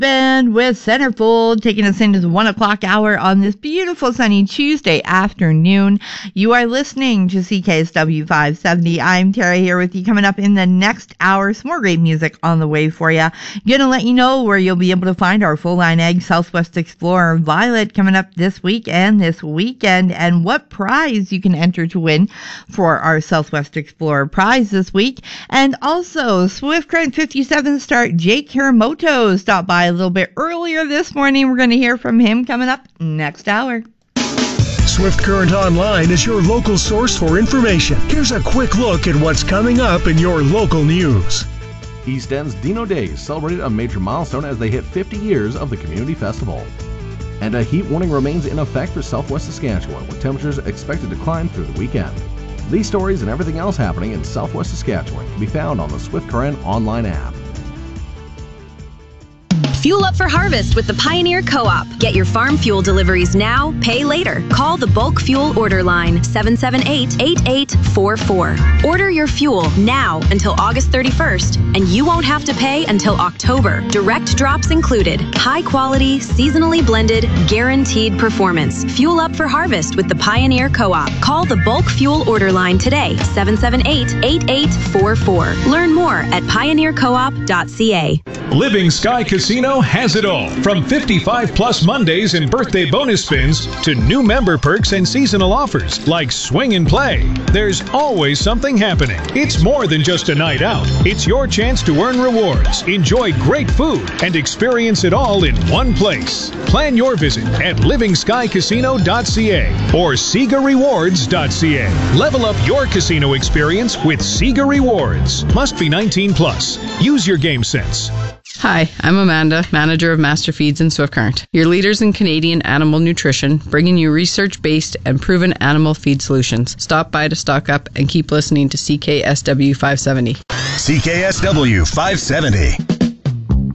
Band with Centerfold, taking us into the 1 o'clock hour on this beautiful sunny Tuesday afternoon. You are listening to CKSW 570. I'm Tara here with you. Coming up in the next hour, some more great music on the way for you. Gonna let you know where you'll be able to find our full line egg Southwest Explorer Violet coming up this week and this weekend, and what prize you can enter to win for our Southwest Explorer prize this week. And also, Swift Current 57 star Jake Hiramoto stopped by a little bit earlier this morning. We're going to hear from him coming up next hour. Swift Current Online is your local source for information. Here's a quick look at what's coming up in your local news. East End's Dino Days celebrated a major milestone as they hit 50 years of the community festival. And a heat warning remains in effect for southwest Saskatchewan, with temperatures expected to climb through the weekend. These stories and everything else happening in southwest Saskatchewan can be found on the Swift Current Online app. Fuel up for harvest with the Pioneer Co-op. Get your farm fuel deliveries now, pay later. Call the Bulk Fuel Order Line, 778-8844. Order your fuel now until August 31st, and you won't have to pay until October. Direct drops included. High quality, seasonally blended, guaranteed performance. Fuel up for harvest with the Pioneer Co-op. Call the Bulk Fuel Order Line today, 778-8844. Learn more at pioneercoop.ca. Living Sky Casino has it all. From 55-plus Mondays and birthday bonus spins to new member perks and seasonal offers like Swing and Play. There's always something happening. It's more than just a night out. It's your chance to earn rewards, enjoy great food, and experience it all in one place. Plan your visit at livingskycasino.ca or SegaRewards.ca. Level up your casino experience with Sega Rewards. Must be 18+. Use your game sense. Hi, I'm Amanda, manager of Master Feeds in Swift Current, your leaders in Canadian animal nutrition, bringing you research-based and proven animal feed solutions. Stop by to stock up and keep listening to CKSW 570. CKSW 570.